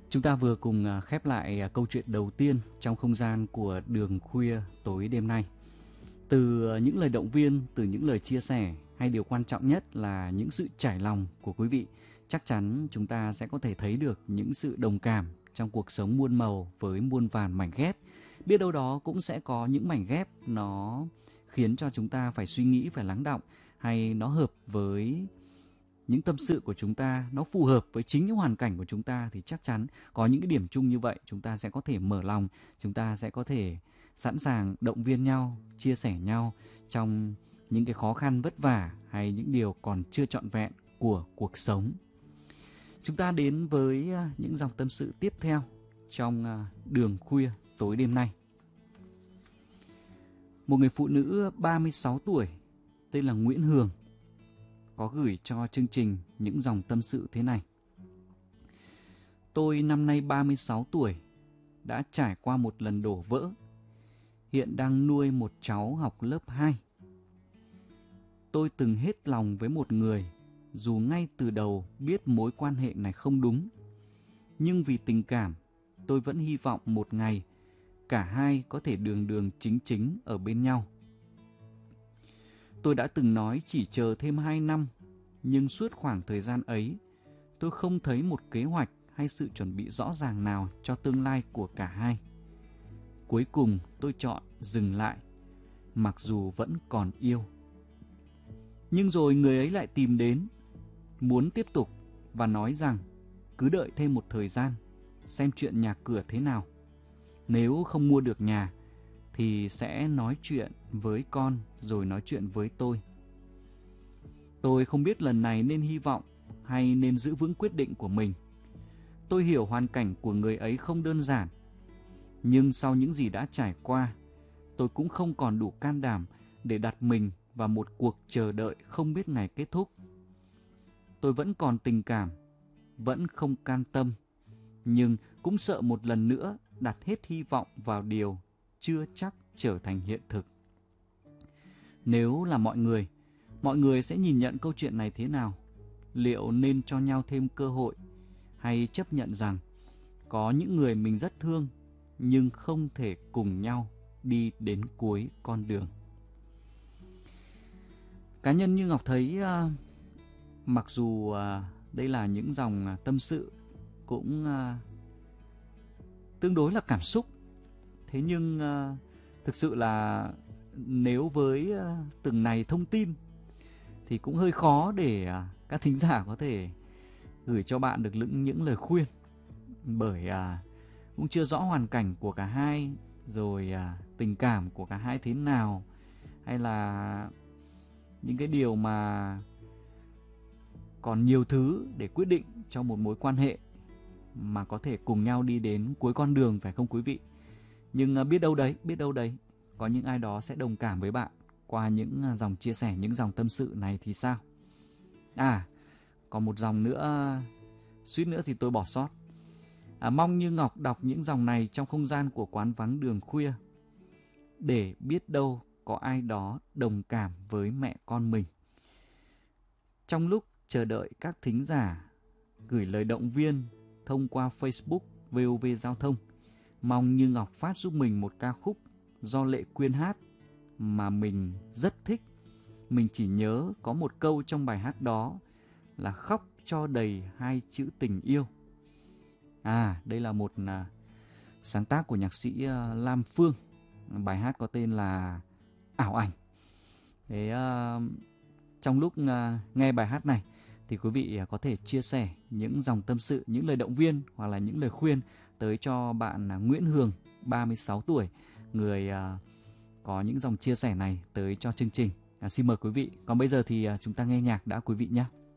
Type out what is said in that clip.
Chúng ta vừa cùng khép lại câu chuyện đầu tiên trong không gian của Đường Khuya tối đêm nay. Từ những lời động viên, từ những lời chia sẻ, hay điều quan trọng nhất là những sự trải lòng của quý vị, chắc chắn chúng ta sẽ có thể thấy được những sự đồng cảm trong cuộc sống muôn màu với muôn vàn mảnh ghép. Biết đâu đó cũng sẽ có những mảnh ghép nó khiến cho chúng ta phải suy nghĩ, phải lắng đọng, hay nó hợp với những tâm sự của chúng ta, nó phù hợp với chính những hoàn cảnh của chúng ta, thì chắc chắn có những cái điểm chung như vậy chúng ta sẽ có thể mở lòng, chúng ta sẽ có thể sẵn sàng động viên nhau, chia sẻ nhau trong những cái khó khăn vất vả hay những điều còn chưa trọn vẹn của cuộc sống. Chúng ta đến với những dòng tâm sự tiếp theo trong Đường Khuya tối đêm nay. Một người phụ nữ 36 tuổi tên là Nguyễn Hường có gửi cho chương trình những dòng tâm sự thế này. Tôi năm nay 36 tuổi, đã trải qua một lần đổ vỡ. Hiện đang nuôi một cháu học lớp 2. Tôi từng hết lòng với một người, dù ngay từ đầu biết mối quan hệ này không đúng. Nhưng vì tình cảm, tôi vẫn hy vọng một ngày cả hai có thể đường đường chính chính ở bên nhau. Tôi đã từng nói chỉ chờ thêm 2 năm, nhưng suốt khoảng thời gian ấy, tôi không thấy một kế hoạch hay sự chuẩn bị rõ ràng nào cho tương lai của cả hai. Cuối cùng tôi chọn dừng lại, mặc dù vẫn còn yêu. Nhưng rồi người ấy lại tìm đến, muốn tiếp tục và nói rằng cứ đợi thêm một thời gian, xem chuyện nhà cửa thế nào. Nếu không mua được nhà thì sẽ nói chuyện với con rồi nói chuyện với tôi. Tôi không biết lần này nên hy vọng hay nên giữ vững quyết định của mình. Tôi hiểu hoàn cảnh của người ấy không đơn giản, nhưng sau những gì đã trải qua, tôi cũng không còn đủ can đảm để đặt mình vào một cuộc chờ đợi không biết ngày kết thúc. Tôi vẫn còn tình cảm, vẫn không can tâm, nhưng cũng sợ một lần nữa đặt hết hy vọng vào điều chưa chắc trở thành hiện thực. Nếu là mọi người sẽ nhìn nhận câu chuyện này thế nào? Liệu nên cho nhau thêm cơ hội, hay chấp nhận rằng có những người mình rất thương nhưng không thể cùng nhau đi đến cuối con đường? Cá nhân như Ngọc thấy, mặc dù đây là những dòng tâm sự cũng tương đối là cảm xúc, thế nhưng thực sự là nếu với từng này thông tin thì cũng hơi khó để các thính giả có thể gửi cho bạn được những lời khuyên, bởi cũng chưa rõ hoàn cảnh của cả hai, rồi tình cảm của cả hai thế nào, hay là những cái điều mà còn nhiều thứ để quyết định trong một mối quan hệ mà có thể cùng nhau đi đến cuối con đường, phải không quý vị? Nhưng biết đâu đấy có những ai đó sẽ đồng cảm với bạn qua những dòng chia sẻ, những dòng tâm sự này thì sao? Còn một dòng nữa, suýt nữa thì tôi bỏ sót. Mong Như Ngọc đọc những dòng này trong không gian của Quán Vắng Đường Khuya, để biết đâu có ai đó đồng cảm với mẹ con mình. Trong lúc chờ đợi các thính giả gửi lời động viên thông qua Facebook VOV Giao thông, mong Như Ngọc phát giúp mình một ca khúc do Lệ Quyên hát mà mình rất thích. Mình chỉ nhớ có một câu trong bài hát đó là khóc cho đầy 2 chữ tình yêu. Đây là một sáng tác của nhạc sĩ Lam Phương. Bài hát có tên là Ảo Ảnh. Thế trong lúc nghe bài hát này thì quý vị có thể chia sẻ những dòng tâm sự, những lời động viên hoặc là những lời khuyên tới cho bạn Nguyễn Hường, 36 tuổi, người có những dòng chia sẻ này tới cho chương trình. Xin mời quý vị. Còn bây giờ thì chúng ta nghe nhạc đã quý vị nhé.